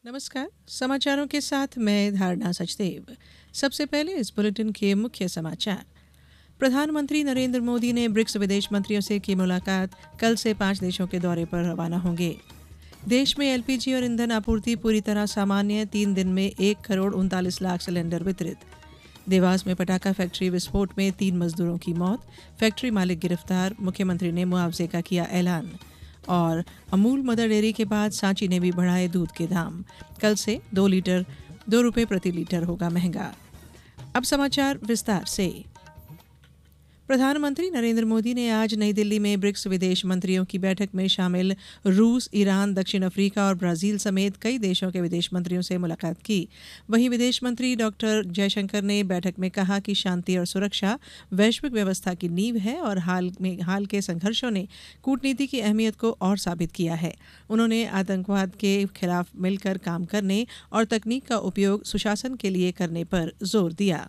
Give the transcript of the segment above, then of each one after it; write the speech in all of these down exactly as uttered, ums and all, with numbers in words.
नमस्कार। समाचारों के साथ मैं धारणा सचदेव। सबसे पहले इस बुलेटिन के मुख्य समाचार। प्रधानमंत्री नरेंद्र मोदी ने ब्रिक्स विदेश मंत्रियों से की मुलाकात। कल से पांच देशों के दौरे पर रवाना होंगे। देश में एलपीजी और ईंधन आपूर्ति पूरी तरह सामान्य। तीन दिन में एक करोड़ उनतालीस लाख सिलेंडर वितरित। देवास में पटाखा फैक्ट्री विस्फोट में तीन मजदूरों की मौत। फैक्ट्री मालिक गिरफ्तार। मुख्यमंत्री ने मुआवजे का किया ऐलान। और अमूल मदर डेयरी के बाद सांची ने भी बढ़ाए दूध के दाम। कल से दो लीटर दो रुपये प्रति लीटर होगा महंगा। अब समाचार विस्तार से। प्रधानमंत्री नरेंद्र मोदी ने आज नई दिल्ली में ब्रिक्स विदेश मंत्रियों की बैठक में शामिल रूस, ईरान, दक्षिण अफ्रीका और ब्राजील समेत कई देशों के विदेश मंत्रियों से मुलाकात की। वहीं विदेश मंत्री डॉक्टर जयशंकर ने बैठक में कहा कि शांति और सुरक्षा वैश्विक व्यवस्था की नींव है और हाल में हाल के संघर्षों ने कूटनीति की अहमियत को और साबित किया है। उन्होंने आतंकवाद के खिलाफ मिलकर काम करने और तकनीक का उपयोग सुशासन के लिए करने पर जोर दिया।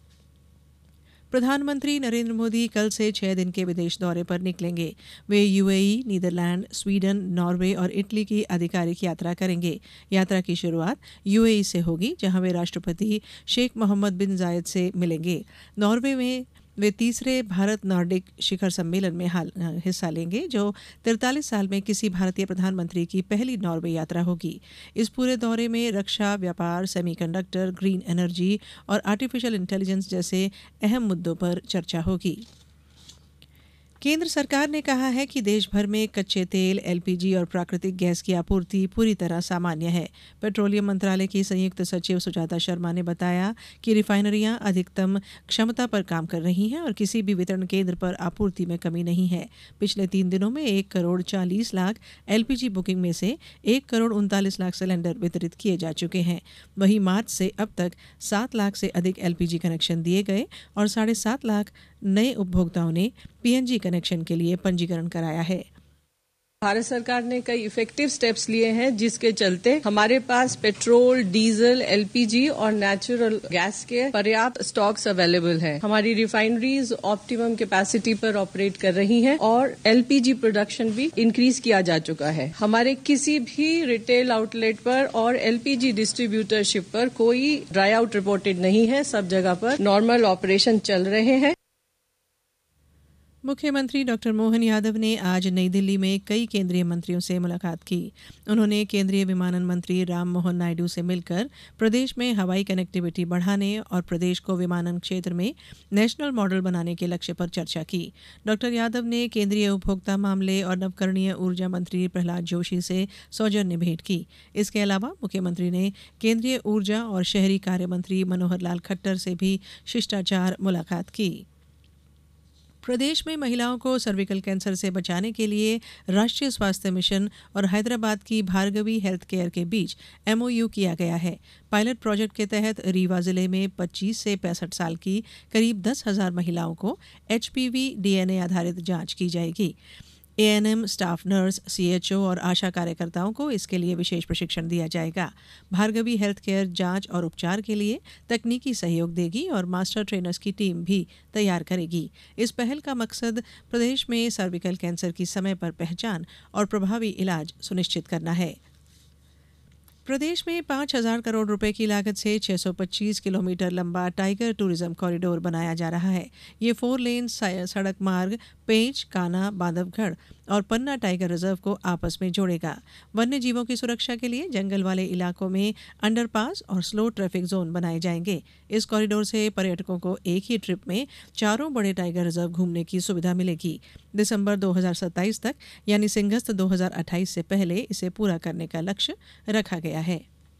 प्रधानमंत्री नरेंद्र मोदी कल से छह दिन के विदेश दौरे पर निकलेंगे। वे यूएई, नीदरलैंड, स्वीडन, नॉर्वे और इटली की आधिकारिक यात्रा करेंगे। यात्रा की शुरुआत यूएई से होगी, जहां वे राष्ट्रपति शेख मोहम्मद बिन जायद से मिलेंगे। नॉर्वे में वे तीसरे भारत नॉर्डिक शिखर सम्मेलन में हिस्सा लेंगे, जो तिरतालीस साल में किसी भारतीय प्रधानमंत्री की पहली नॉर्वे यात्रा होगी। इस पूरे दौरे में रक्षा, व्यापार, सेमीकंडक्टर, ग्रीन एनर्जी और आर्टिफिशियल इंटेलिजेंस जैसे अहम मुद्दों पर चर्चा होगी। केंद्र सरकार ने कहा है कि देश भर में कच्चे तेल, एलपीजी और प्राकृतिक गैस की आपूर्ति पूरी तरह सामान्य है। पेट्रोलियम मंत्रालय की संयुक्त सचिव सुजाता शर्मा ने बताया कि रिफाइनरियां अधिकतम क्षमता पर काम कर रही हैं और किसी भी वितरण केंद्र पर आपूर्ति में कमी नहीं है। पिछले तीन दिनों में एक करोड़ चालीस लाख एलपीजी बुकिंग में से एक करोड़ उनतालीस लाख सिलेंडर वितरित किए जा चुके हैं। वहीं मार्च से अब तक सात लाख से अधिक एलपीजी कनेक्शन दिए गए और साढ़े सात लाख नए उपभोक्ताओं ने पीएनजी कनेक्शन के लिए पंजीकरण कराया है। भारत सरकार ने कई इफेक्टिव स्टेप्स लिए हैं, जिसके चलते हमारे पास पेट्रोल, डीजल, एलपीजी और नेचुरल गैस के पर्याप्त स्टॉक्स अवेलेबल हैं। हमारी रिफाइनरीज ऑप्टिमम कैपेसिटी पर ऑपरेट कर रही हैं और एलपीजी प्रोडक्शन भी इंक्रीज किया जा चुका है। हमारे किसी भी रिटेल आउटलेट पर और एलपीजी डिस्ट्रीब्यूटरशिप पर कोई ड्राई आउट रिपोर्टेड नहीं है। सब जगह पर नॉर्मल ऑपरेशन चल रहे हैं। मुख्यमंत्री डॉक्टर मोहन यादव ने आज नई दिल्ली में कई केंद्रीय मंत्रियों से मुलाकात की। उन्होंने केंद्रीय विमानन मंत्री राम मोहन नायडू से मिलकर प्रदेश में हवाई कनेक्टिविटी बढ़ाने और प्रदेश को विमानन क्षेत्र में नेशनल मॉडल बनाने के लक्ष्य पर चर्चा की। डॉक्टर यादव ने केंद्रीय उपभोक्ता मामले और नवकरणीय ऊर्जा मंत्री प्रहलाद जोशी से सौजन्य भेंट की। इसके अलावा मुख्यमंत्री ने केंद्रीय ऊर्जा और शहरी कार्य मंत्री मनोहर लाल खट्टर से भी शिष्टाचार मुलाकात की। प्रदेश में महिलाओं को सर्विकल कैंसर से बचाने के लिए राष्ट्रीय स्वास्थ्य मिशन और हैदराबाद की भार्गवी हेल्थ केयर के बीच एमओयू किया गया है। पायलट प्रोजेक्ट के तहत रीवा जिले में पच्चीस से पैंसठ साल की करीब दस हजार महिलाओं को एचपीवी डीएनए आधारित जांच की जाएगी। एएनएम, स्टाफ नर्स, सीएचओ और आशा कार्यकर्ताओं को इसके लिए विशेष प्रशिक्षण दिया जाएगा। भार्गवी हेल्थ केयर जांच और उपचार के लिए तकनीकी सहयोग देगी और मास्टर ट्रेनर्स की टीम भी तैयार करेगी। इस पहल का मकसद प्रदेश में सर्विकल कैंसर की समय पर पहचान और प्रभावी इलाज सुनिश्चित करना है। प्रदेश में पाँच हजार करोड़ रुपए की लागत से छह सौ पच्चीस किलोमीटर लंबा टाइगर टूरिज्म कॉरिडोर बनाया जा रहा है। ये फोर लेन सड़क मार्ग पेंच, कान्हा, बांधवगढ़ और पन्ना टाइगर रिजर्व को आपस में जोड़ेगा। वन्य जीवों की सुरक्षा के लिए जंगल वाले इलाकों में अंडरपास और स्लो ट्रैफिक जोन बनाए जाएंगे। इस कॉरिडोर से पर्यटकों को एक ही ट्रिप में चारों बड़े टाइगर रिजर्व घूमने की सुविधा मिलेगी। दिसंबर दो हजार सत्ताईस तक यानी सिंहस्थ दो हजार अट्ठाईस से पहले इसे पूरा करने का लक्ष्य रखा गया है।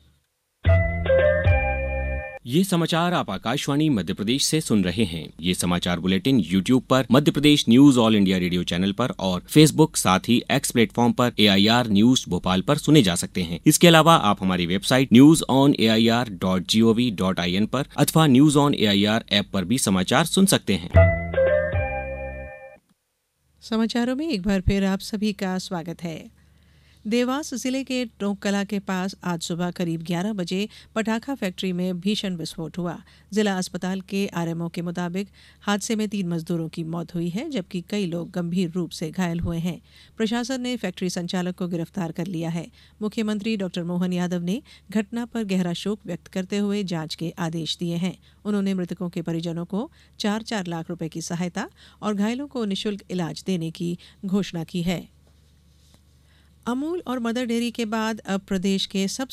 ये समाचार आप आकाशवाणी मध्य प्रदेश से सुन रहे हैं। ये समाचार बुलेटिन यूट्यूब पर Madhya Pradesh news all India radio channel पर और फेसबुक साथ ही एक्स प्लेटफॉर्म पर एआईआर न्यूज भोपाल पर सुने जा सकते हैं। इसके अलावा आप हमारी website news on A I R dot G O V dot I N पर अथवा news on A I R app पर भी समाचार सुन सकते हैं। समाचारों में एक बार फिर आप सभी का स्वागत है। देवास जिले के टोंककला के पास आज सुबह करीब ग्यारह बजे पटाखा फैक्ट्री में भीषण विस्फोट हुआ। जिला अस्पताल के आरएमओ के मुताबिक हादसे में तीन मजदूरों की मौत हुई है, जबकि कई लोग गंभीर रूप से घायल हुए हैं। प्रशासन ने फैक्ट्री संचालक को गिरफ्तार कर लिया है। मुख्यमंत्री डॉक्टर मोहन यादव ने घटना पर गहरा शोक व्यक्त करते हुए जांच के आदेश दिए हैं। उन्होंने मृतकों के परिजनों को चार चार लाख रुपए की सहायता और घायलों को निःशुल्क इलाज देने की घोषणा की है। अमूल और मदर डेयरी के बाद अब प्रदेश के सब